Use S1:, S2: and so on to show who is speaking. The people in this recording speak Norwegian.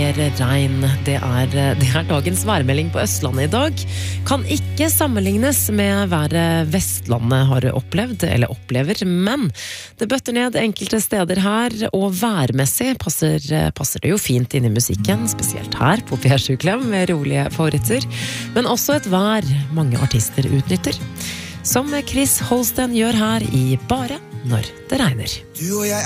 S1: mer regn. Det er dagens værmelding på Østlandet i dag. Kan ikke sammenlignes med været Vestlandet har opplevd, eller opplever, men det bøtter ned enkelte steder her, og værmessig passer det jo fint inn i musikken, spesielt her på P7 Klem med rolige favoritter, men også et vær mange artister utnytter. Som Chris Holsten gjør her i Bare når det regner.